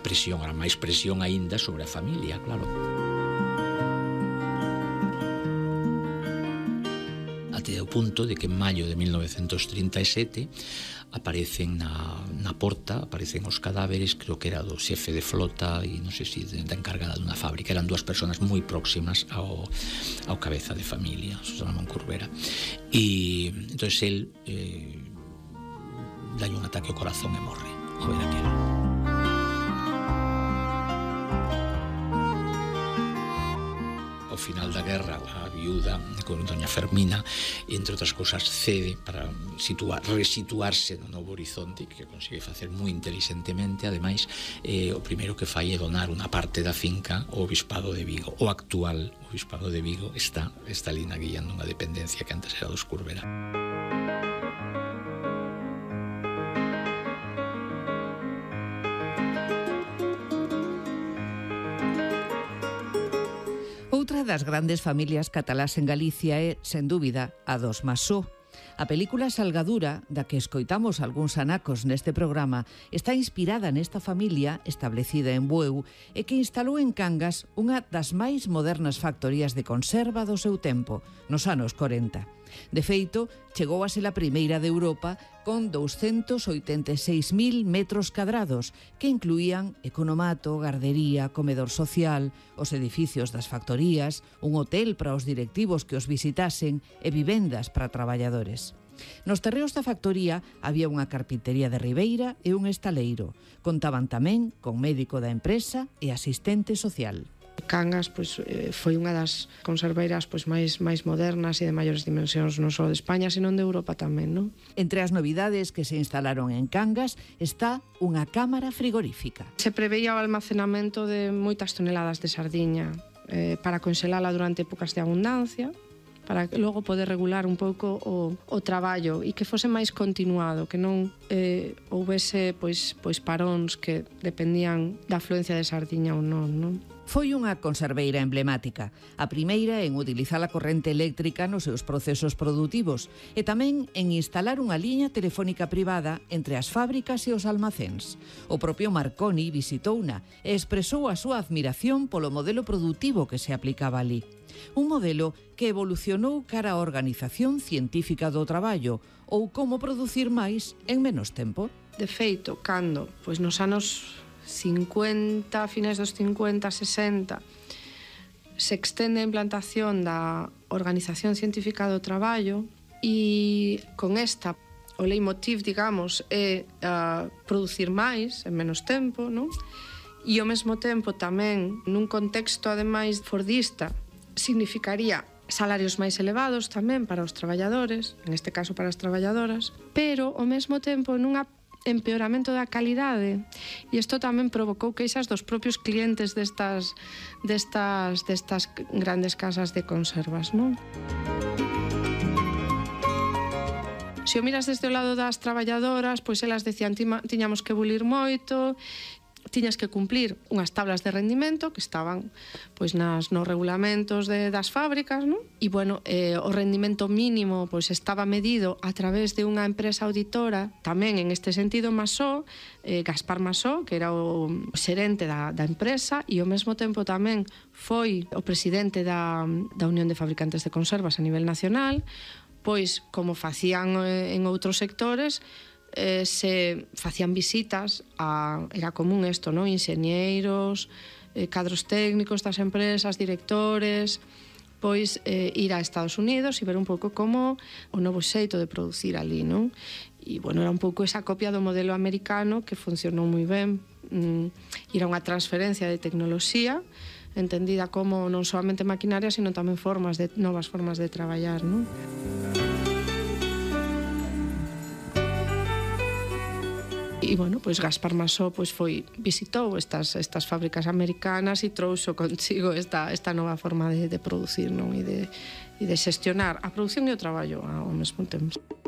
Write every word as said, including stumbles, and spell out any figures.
presión, era máis presión aínda sobre a familia, claro. Até o punto de que en maio de mil novecentos trinta e sete aparecen na, na porta, aparecen os cadáveres, creo que era do xefe de flota e non sei se da encargada dunha fábrica, eran dúas persoas moi próximas ao, ao cabeza de familia, José Ramón Curbera, e entonces el eh, dai un ataque ao corazón e morre ao ver aquilo. Ao final da guerra, a viúda con doña Fermina, entre outras cousas, cede para situar, resituarse no novo horizonte, que consigue facer moi inteligentemente. Ademais, eh, o primeiro que fai é donar unha parte da finca ao Bispado de Vigo. O actual Bispado de Vigo está, está ali na guía nunha dependencia que antes era dos Curbera. Outra das grandes familias catalás en Galicia é, sen dúbida, a dos Masó. A película Salgadura, da que escoitamos algúns anacos neste programa, está inspirada nesta familia establecida en Bueu e que instalou en Cangas unha das máis modernas factorías de conserva do seu tempo, nos anos corenta. De feito, chegou a ser a primeira de Europa con douscentos oitenta e seis mil metros cadrados, que incluían economato, gardería, comedor social, os edificios das factorías, un hotel para os directivos que os visitasen e vivendas para traballadores. Nos terreos da factoría había unha carpintería de ribeira e un estaleiro. Contaban tamén con médico da empresa e asistente social. Cangas pois, foi unha das conserveiras pois, máis, máis modernas e de maiores dimensións non só de España, senón de Europa tamén, non? Entre as novidades que se instalaron en Cangas está unha cámara frigorífica. Se preveía o almacenamento de moitas toneladas de sardiña eh, para conxelala durante épocas de abundancia, para logo poder regular un pouco o, o traballo e que fose máis continuado, que non eh, houvese pois, pois paróns que dependían da afluencia de sardiña ou non, non? Foi unha conserveira emblemática, a primeira en utilizar a corrente eléctrica nos seus procesos produtivos e tamén en instalar unha liña telefónica privada entre as fábricas e os almacéns. O propio Marconi visitouna e expresou a súa admiración polo modelo produtivo que se aplicaba ali. Un modelo que evolucionou cara á organización científica do traballo ou como producir máis en menos tempo. De feito, cando, pois nos anos cincuenta, finais dos cincuenta, sesenta, se extende a implantación da Organización Científica do Traballo e con esta o leitmotiv, digamos, é uh, producir máis en menos tempo, non? E ao mesmo tempo tamén nun contexto ademais fordista significaría salarios máis elevados tamén para os traballadores, en este caso para as traballadoras, pero ao mesmo tempo nunha empeoramento da calidade, e isto tamén provocou queixas dos propios clientes destas, destas, destas grandes casas de conservas, non? Se o miras desde o lado das traballadoras, pois elas decían tiñamos que bulir moito, tiñas que cumplir unhas tablas de rendimento que estaban pois nas nos regulamentos de, das fábricas, non? E bueno, eh, o rendimento mínimo pois estaba medido a través de unha empresa auditora, tamén en este sentido Masó, eh, Gaspar Masó, que era o xerente da, da empresa e ao mesmo tempo tamén foi o presidente da, da Unión de Fabricantes de Conservas a nivel nacional, pois como facían eh, en outros sectores, Eh, se facían visitas a, era común isto, non? Inxeñeiros, eh, cadros técnicos das empresas, directores, pois eh, ir a Estados Unidos e ver un pouco como o novo xeito de producir ali, non? E, bueno, era un pouco esa copia do modelo americano que funcionou moi ben. Mm, era unha transferencia de tecnoloxía entendida como non solamente maquinaria, sino tamén formas de, novas formas de traballar, non? E, bueno, pois Gaspar Masó pois foi, visitou estas, estas fábricas americanas e trouxo consigo esta, esta nova forma de, de producir, non? E de, e de xestionar a produción e o traballo ao mesmo tempo.